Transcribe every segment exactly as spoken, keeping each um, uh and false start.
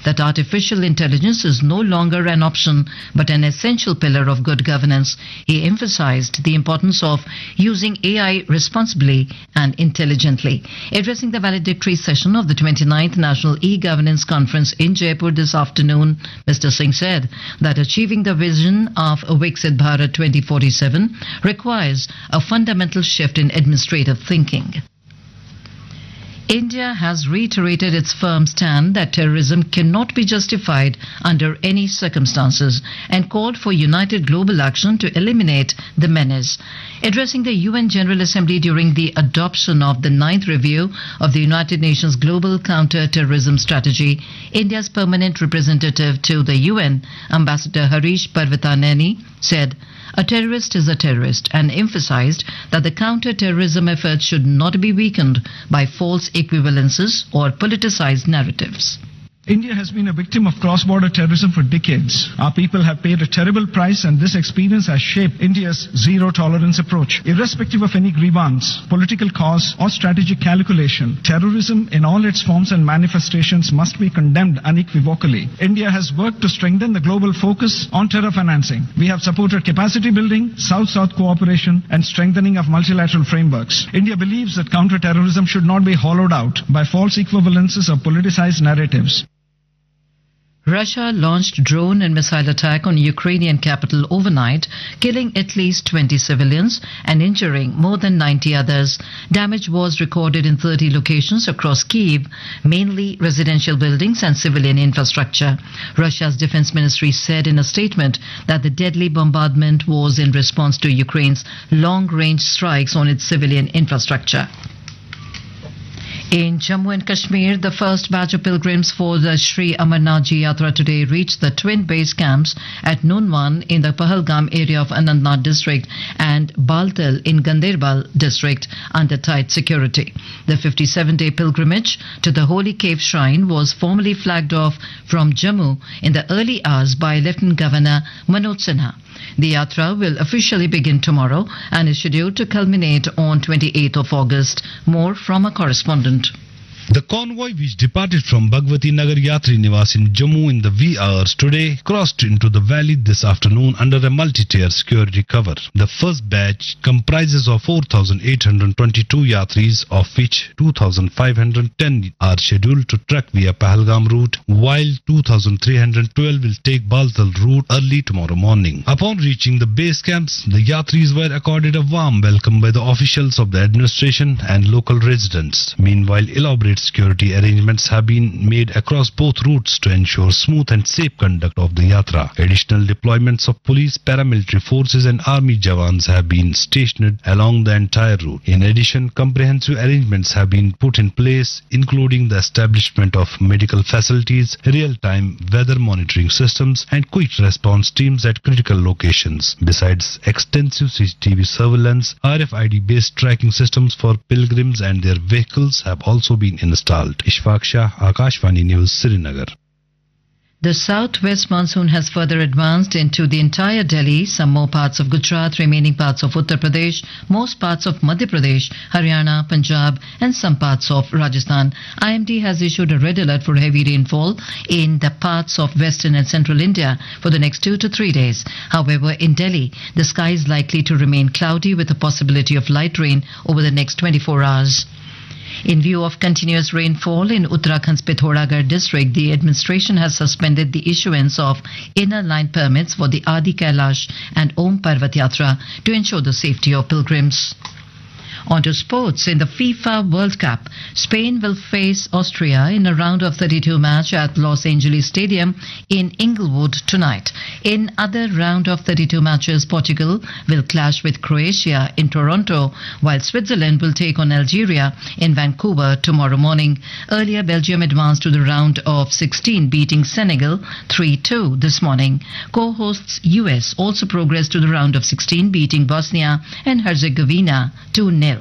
that artificial intelligence is no longer an option but an essential pillar of good governance. He emphasized the importance of using A I responsibly and intelligently. Addressing the valedictory session of the twenty-ninth National E-Governance Conference in Jaipur this afternoon, Mister Singh said that achieving the vision of Viksit Bharat twenty forty-seven requires a fundamental shift in administrative thinking. India has reiterated its firm stand that terrorism cannot be justified under any circumstances and called for united global action to eliminate the menace. Addressing the U N General Assembly during the adoption of the ninth review of the United Nations Global Counter-Terrorism Strategy, India's permanent representative to the U N, Ambassador Harish Parvataneni, said, "A terrorist is a terrorist," and emphasized that the counter-terrorism effort should not be weakened by false equivalences or politicized narratives. India has been a victim of cross-border terrorism for decades. Our people have paid a terrible price, and this experience has shaped India's zero-tolerance approach. Irrespective of any grievance, political cause, or strategic calculation, terrorism in all its forms and manifestations must be condemned unequivocally. India has worked to strengthen the global focus on terror financing. We have supported capacity building, South-South cooperation, and strengthening of multilateral frameworks. India believes that counter-terrorism should not be hollowed out by false equivalences or politicized narratives. Russia launched drone and missile attack on Ukrainian capital overnight, killing at least twenty civilians and injuring more than ninety others. Damage was recorded in thirty locations across Kyiv, mainly residential buildings and civilian infrastructure. Russia's defense ministry said in a statement that the deadly bombardment was in response to Ukraine's long-range strikes on its civilian infrastructure. In Jammu and Kashmir, the first batch of pilgrims for the Sri Amarnath Ji Yatra today reached the twin base camps at Nunwan in the Pahalgam area of Anantnag district and Baltal in Ganderbal district under tight security. The fifty-seven day pilgrimage to the Holy Cave Shrine was formally flagged off from Jammu in the early hours by Lieutenant Governor Manoj Sinha. The yatra will officially begin tomorrow and is scheduled to culminate on twenty-eighth of August. More from a correspondent. The convoy, which departed from Bhagwati Nagar Yatri Niwas in Jammu in the wee hours today, crossed into the valley this afternoon under a multi-tier security cover. The first batch comprises of four thousand eight hundred twenty-two Yatris, of which two thousand five hundred ten are scheduled to trek via Pahalgam route, while two thousand three hundred twelve will take Baltal route early tomorrow morning. Upon reaching the base camps, the Yatris were accorded a warm welcome by the officials of the administration and local residents. Meanwhile, elaborate security arrangements have been made across both routes to ensure smooth and safe conduct of the yatra. Additional deployments of police, paramilitary forces and army jawans have been stationed along the entire route. In addition, comprehensive arrangements have been put in place, including the establishment of medical facilities, real-time weather monitoring systems and quick response teams at critical locations. Besides extensive C C T V surveillance, R F I D-based tracking systems for pilgrims and their vehicles have also been installed. Ishfaq Shah, Akashvani News, Srinagar. The southwest monsoon has further advanced into the entire Delhi, some more parts of Gujarat, remaining parts of Uttar Pradesh, most parts of Madhya Pradesh, Haryana, Punjab and some parts of Rajasthan. I M D has issued a red alert for heavy rainfall in the parts of western and central India for the next two to three days. However, in Delhi, the sky is likely to remain cloudy with a possibility of light rain over the next twenty-four hours. In view of continuous rainfall in Uttarakhand's Pithoragarh district, the administration has suspended the issuance of inner line permits for the Adi Kailash and Om Parvat Yatra to ensure the safety of pilgrims. On to sports. In the FIFA World Cup, Spain will face Austria in a round of thirty-two match at Los Angeles Stadium in Inglewood tonight. In other round of thirty-two matches, Portugal will clash with Croatia in Toronto, while Switzerland will take on Algeria in Vancouver tomorrow morning. Earlier, Belgium advanced to the round of sixteen, beating Senegal three two this morning. Co-hosts U S also progressed to the round of sixteen, beating Bosnia and Herzegovina two nil.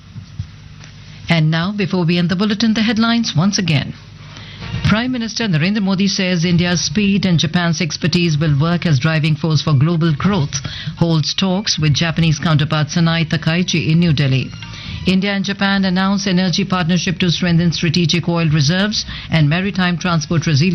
And now, before we end the bulletin, the headlines once again. Prime Minister Narendra Modi says India's speed and Japan's expertise will work as driving force for global growth. Holds talks with Japanese counterpart Sanai Takaichi in New Delhi. India and Japan announce energy partnership to strengthen strategic oil reserves and maritime transport resilience.